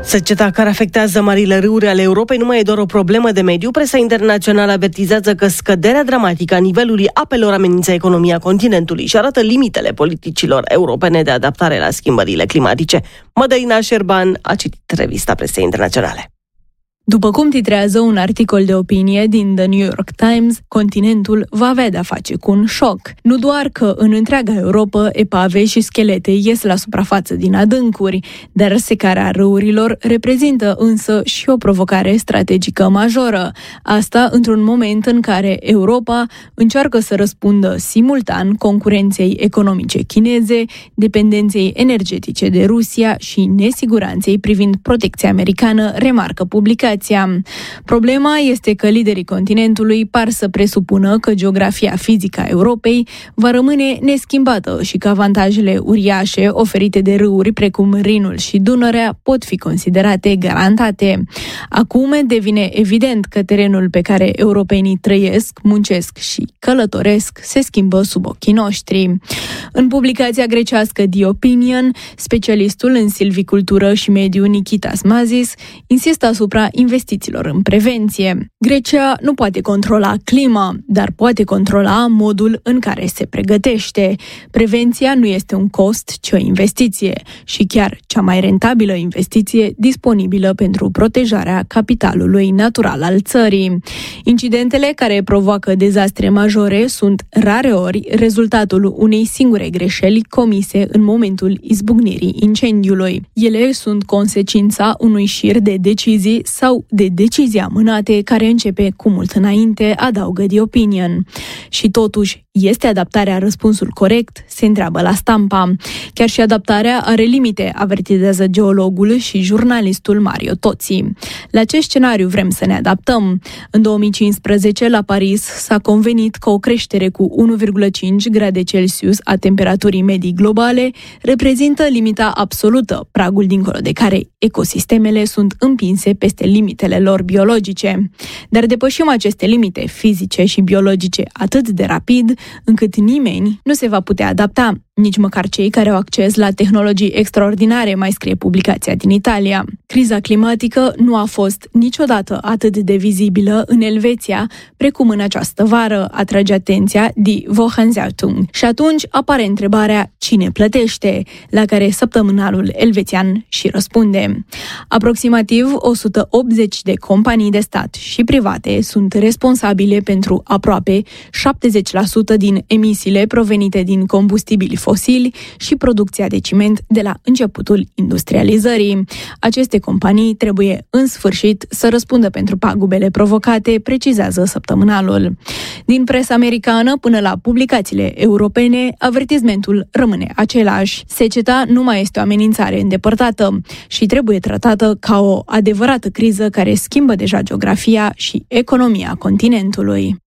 Seceta care afectează marile râuri ale Europei nu mai e doar o problemă de mediu. Presa internațională avertizează că scăderea dramatică a nivelului apelor amenință economia continentului și arată limitele politicilor europene de adaptare la schimbările climatice. Mădălina Șerban a citit revista presei internaționale. După cum titrează un articol de opinie din The New York Times, continentul va avea de-a face cu un șoc. Nu doar că în întreaga Europa epave și schelete ies la suprafață din adâncuri, dar secarea râurilor reprezintă însă și o provocare strategică majoră. Asta într-un moment în care Europa încearcă să răspundă simultan concurenței economice chineze, dependenței energetice de Rusia și nesiguranței privind protecția americană, remarcă publicația. Problema este că liderii continentului par să presupună că geografia fizică a Europei va rămâne neschimbată și că avantajele uriașe oferite de râuri precum Rinul și Dunărea pot fi considerate garantate. Acum devine evident că terenul pe care europenii trăiesc, muncesc și călătoresc se schimbă sub ochii noștri. În publicația grecească The Opinion, specialistul în silvicultură și mediu Nikitas Mazis insistă asupra investițiilor în prevenție. Grecia nu poate controla clima, dar poate controla modul în care se pregătește. Prevenția nu este un cost, ci o investiție și chiar cea mai rentabilă investiție disponibilă pentru protejarea capitalului natural al țării. Incidentele care provoacă dezastre majore sunt rareori rezultatul unei singure greșeli comise în momentul izbucnirii incendiului. Ele sunt consecința unui șir de decizii sau de decizii amânate care începe cu mult înainte, adaugă The Opinion. Și totuși, este adaptarea răspunsul corect? Se întreabă la Stampa. Chiar și adaptarea are limite, avertizează geologul și jurnalistul Mario Tozzi. La ce scenariu vrem să ne adaptăm? În 2015, la Paris, s-a convenit că o creștere cu 1,5 grade Celsius a temperaturii medii globale reprezintă limita absolută, pragul dincolo de care ecosistemele sunt împinse peste limitele lor biologice. Dar depășim aceste limite fizice și biologice atât de rapid, încât nimeni nu se va putea adapta, nici măcar cei care au acces la tehnologii extraordinare, mai scrie publicația din Italia. Criza climatică nu a fost niciodată atât de vizibilă în Elveția, precum în această vară, atrage atenția Die Wochenzeitung. Și atunci apare întrebarea cine plătește, la care săptămânalul elvețian și răspunde. Aproximativ 180 de companii de stat și private sunt responsabile pentru aproape 70% din emisiile provenite din combustibili fosili și producția de ciment de la începutul industrializării. Aceste companii trebuie în sfârșit să răspundă pentru pagubele provocate, precizează săptămânalul. Din presa americană până la publicațiile europene, avertismentul rămâne același. Seceta nu mai este o amenințare îndepărtată și trebuie tratată ca o adevărată criză care schimbă deja geografia și economia continentului.